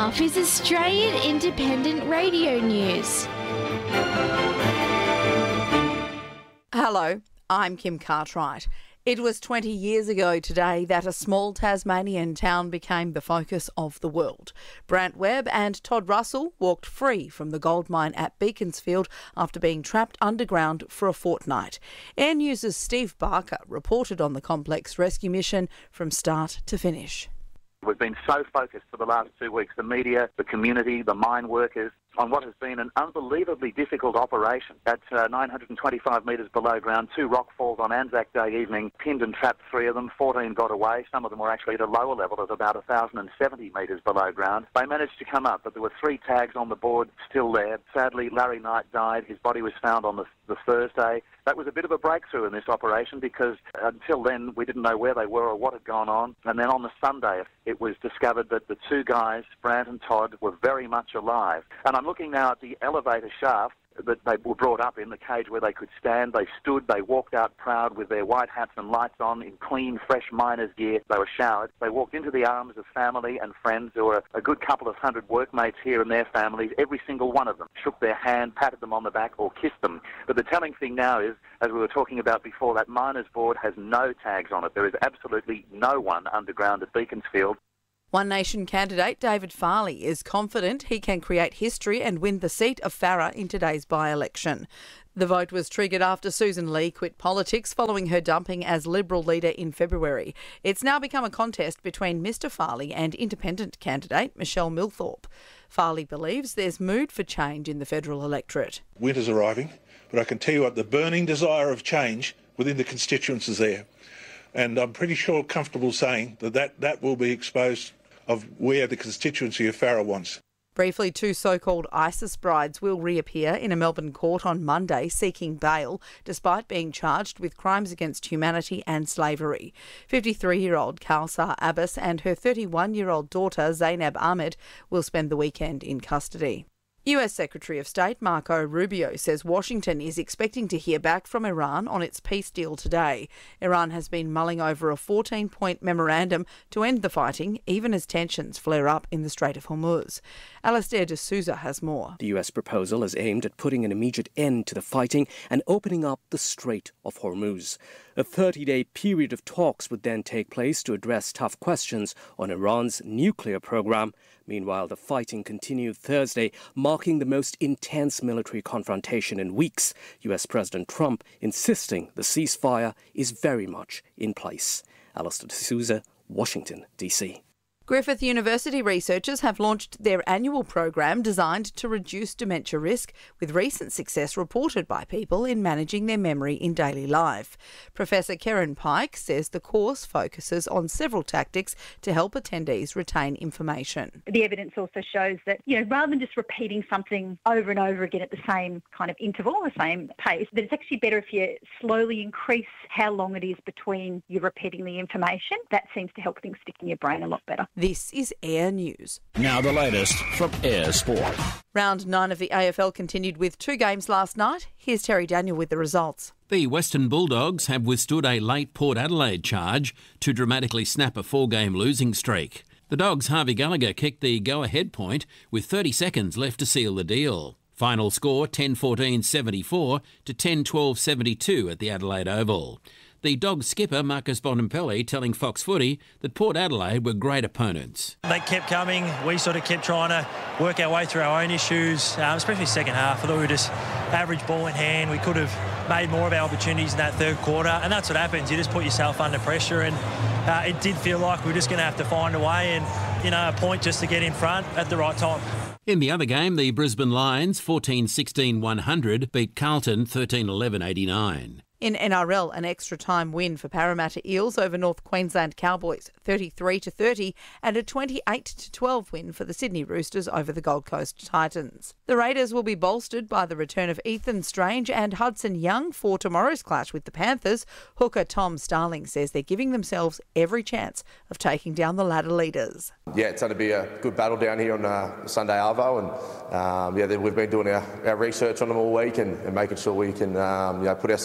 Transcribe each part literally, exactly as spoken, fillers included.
half is Australian independent radio news. Hello, I'm Kim Cartwright. It was twenty years ago today that a small Tasmanian town became the focus of the world. Brant Webb and Todd Russell walked free from the gold mine at Beaconsfield after being trapped underground for a fortnight. Air News' Steve Barker reported on the complex rescue mission from start to finish. We've been so focused for the last two weeks, the media, the community, the mine workers, on what has been an unbelievably difficult operation. At uh, nine hundred twenty-five metres below ground, two rock falls on Anzac Day evening, pinned and trapped three of them, fourteen got away. Some of them were actually at a lower level at about one thousand seventy metres below ground. They managed to come up, but there were three tags on the board still there. Sadly, Larry Knight died. His body was found on the, the Thursday. That was a bit of a breakthrough in this operation because until then we didn't know where they were or what had gone on. And then on the Sunday it was discovered that the two guys, Brant and Todd, were very much alive. And I'm looking now at the elevator shaft that they were brought up in, the cage where they could stand. They stood, they walked out proud with their white hats and lights on in clean, fresh miner's gear. They were showered. They walked into the arms of family and friends. There were a good couple of hundred workmates here and their families. Every single one of them shook their hand, patted them on the back or kissed them. But the telling thing now is, as we were talking about before, that miners' board has no tags on it. There is absolutely no one underground at Beaconsfield. One Nation candidate David Farley is confident he can create history and win the seat of Farrer in today's by-election. The vote was triggered after Susan Lee quit politics following her dumping as Liberal leader in February. It's now become a contest between Mr Farley and independent candidate Michelle Milthorpe. Farley believes there's mood for change in the federal electorate. Winter's arriving, but I can tell you what, the burning desire of change within the constituents is there. And I'm pretty sure comfortable saying that that, that will be exposed of where the constituency of Farrer wants. Briefly, two so-called ISIS brides will reappear in a Melbourne court on Monday seeking bail, despite being charged with crimes against humanity and slavery. fifty-three-year-old Kawsar Abbas and her thirty-one-year-old daughter Zainab Ahmed will spend the weekend in custody. U S Secretary of State Marco Rubio says Washington is expecting to hear back from Iran on its peace deal today. Iran has been mulling over a fourteen-point memorandum to end the fighting, even as tensions flare up in the Strait of Hormuz. Alastair de Souza has more. The U S proposal is aimed at putting an immediate end to the fighting and opening up the Strait of Hormuz. A thirty-day period of talks would then take place to address tough questions on Iran's nuclear program. Meanwhile, the fighting continued Thursday, marking the most intense military confrontation in weeks. U S President Trump insisting the ceasefire is very much in place. Alastair de Souza, Washington, D C. Griffith University researchers have launched their annual program designed to reduce dementia risk, with recent success reported by people in managing their memory in daily life. Professor Karen Pike says the course focuses on several tactics to help attendees retain information. The evidence also shows that, you know, rather than just repeating something over and over again at the same kind of interval, the same pace, that it's actually better if you slowly increase how long it is between you repeating the information. That seems to help things stick in your brain a lot better. This is Air News. Now the latest from Air Sport. Round nine of the A F L continued with two games last night. Here's Terry Daniel with the results. The Western Bulldogs have withstood a late Port Adelaide charge to dramatically snap a four-game losing streak. The Dogs' Harvey Gallagher kicked the go-ahead point with thirty seconds left to seal the deal. Final score ten fourteen seventy-four to ten twelve seventy-two at the Adelaide Oval. The Dogs skipper Marcus Bontempelli telling Fox Footy that Port Adelaide were great opponents. They kept coming. We sort of kept trying to work our way through our own issues, um, especially second half. I thought we were just average ball in hand. We could have made more of our opportunities in that third quarter, and that's what happens. You just put yourself under pressure, and uh, it did feel like we were just going to have to find a way and, you know, a point just to get in front at the right time. In the other game, the Brisbane Lions fourteen sixteen one hundred beat Carlton thirteen eleven eighty-nine. In N R L, an extra-time win for Parramatta Eels over North Queensland Cowboys, thirty-three to thirty, and a twenty-eight to twelve win for the Sydney Roosters over the Gold Coast Titans. The Raiders will be bolstered by the return of Ethan Strange and Hudson Young for tomorrow's clash with the Panthers. Hooker Tom Starling says they're giving themselves every chance of taking down the ladder leaders. Yeah, it's going to be a good battle down here on uh, Sunday Arvo, and um, yeah, we've been doing our, our research on them all week and, and making sure we can um, you know, put ourselves in the best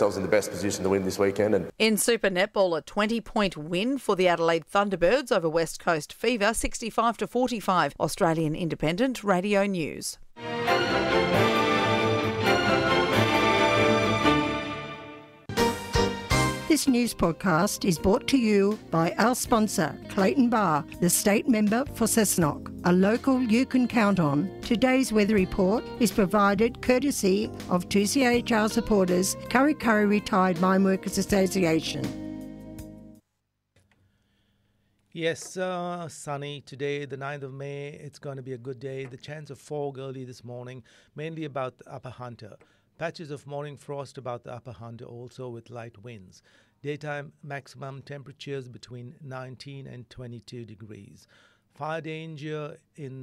best position to win this weekend. And in Super Netball, a twenty-point win for the Adelaide Thunderbirds over West Coast Fever, sixty-five to forty-five. Australian Independent Radio News. This news podcast is brought to you by our sponsor, Clayton Bar, the state member for Cessnock, a local you can count on. Today's weather report is provided courtesy of two C H R supporters, Kurri Kurri Retired Mine Workers Association. Yes, uh, sunny today, the ninth of May. It's going to be a good day. The chance of fog early this morning, mainly about the Upper Hunter. Patches of morning frost about the Upper Hunter also with light winds. Daytime maximum temperatures between nineteen and twenty-two degrees. Fire danger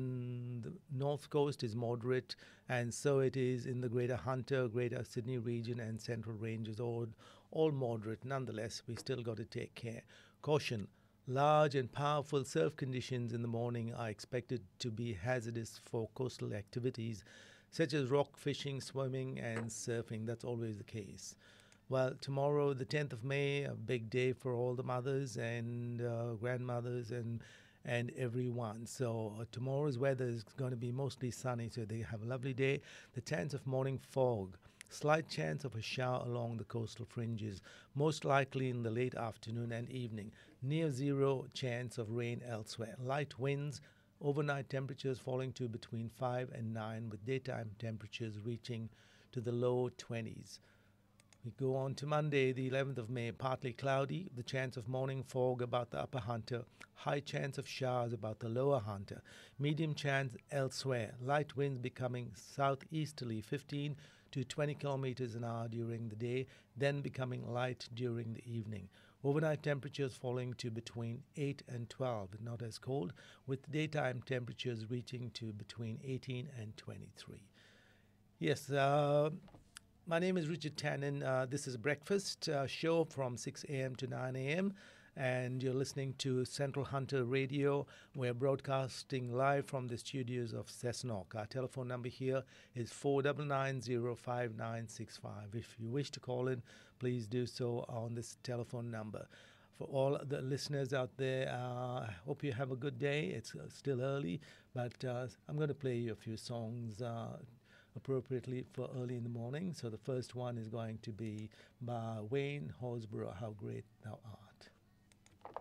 in the north coast is moderate, and so it is in the Greater Hunter, Greater Sydney region and Central Ranges, all, all moderate. Nonetheless, we still got to take care. Caution. Large and powerful surf conditions in the morning are expected to be hazardous for coastal activities such as rock fishing, swimming and surfing. That's always the case. Well, tomorrow, the tenth of May, a big day for all the mothers and uh, grandmothers and and everyone. So uh, tomorrow's weather is going to be mostly sunny, so they have a lovely day. The chance of morning fog. Slight chance of a shower along the coastal fringes, most likely in the late afternoon and evening. Near zero chance of rain elsewhere. Light winds, overnight temperatures falling to between five and nine, with daytime temperatures reaching to the low twenties. We go on to Monday, the eleventh of May, partly cloudy, the chance of morning fog about the Upper Hunter, high chance of showers about the Lower Hunter, medium chance elsewhere, light winds becoming southeasterly fifteen to twenty kilometers an hour during the day, then becoming light during the evening. Overnight temperatures falling to between eight and twelve, not as cold, with daytime temperatures reaching to between eighteen and twenty-three. Yes, uh, my name is Richard Tannen. Uh, this is a breakfast uh, show from six a.m. to nine a.m. and you're listening to Central Hunter Radio. We're broadcasting live from the studios of Cessnock. Our telephone number here is four nine nine zero five nine six five. If you wish to call in, please do so on this telephone number. For all the listeners out there, uh, I hope you have a good day. It's uh, still early, but uh, I'm going to play you a few songs uh, appropriately for early in the morning. So the first one is going to be by Wayne Horsburgh, How Great Thou Art.